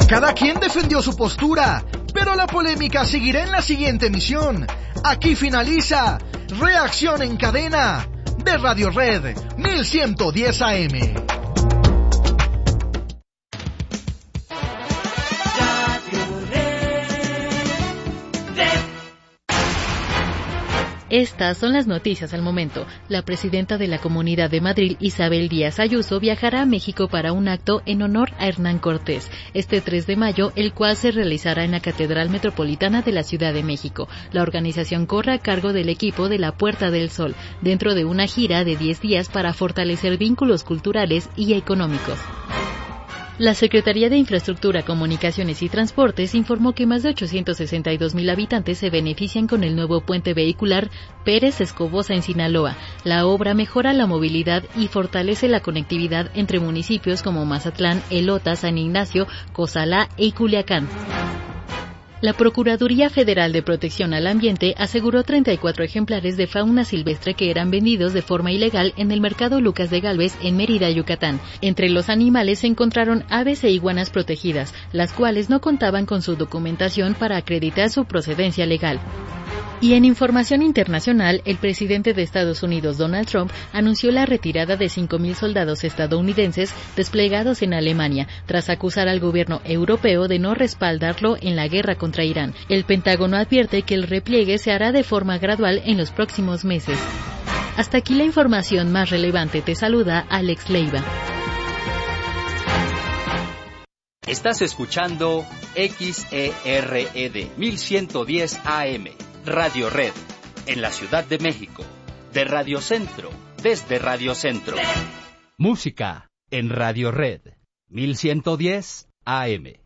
Cada quien defendió su postura, pero la polémica seguirá en la siguiente emisión. Aquí finaliza Reacción en Cadena de Radio Red 1110 AM. Estas son las noticias al momento. La presidenta de la Comunidad de Madrid, Isabel Díaz Ayuso, viajará a México para un acto en honor a Hernán Cortés, este 3 de mayo, el cual se realizará en la Catedral Metropolitana de la Ciudad de México. La organización corre a cargo del equipo de la Puerta del Sol, dentro de una gira de 10 días para fortalecer vínculos culturales y económicos. La Secretaría de Infraestructura, Comunicaciones y Transportes informó que más de 862,000 habitantes se benefician con el nuevo puente vehicular Pérez Escobosa en Sinaloa. La obra mejora la movilidad y fortalece la conectividad entre municipios como Mazatlán, Elota, San Ignacio, Cozalá y Culiacán. La Procuraduría Federal de Protección al Ambiente aseguró 34 ejemplares de fauna silvestre que eran vendidos de forma ilegal en el mercado Lucas de Gálvez en Mérida, Yucatán. Entre los animales se encontraron aves e iguanas protegidas, las cuales no contaban con su documentación para acreditar su procedencia legal. Y en información internacional, el presidente de Estados Unidos, Donald Trump, anunció la retirada de 5,000 soldados estadounidenses desplegados en Alemania, tras acusar al gobierno europeo de no respaldarlo en la guerra contra Irán. El Pentágono advierte que el repliegue se hará de forma gradual en los próximos meses. Hasta aquí la información más relevante. Te saluda Alex Leiva. Estás escuchando XERED 1110 AM. Radio Red, en la Ciudad de México, de Radio Centro, desde Radio Centro. Música en Radio Red, 1110 AM.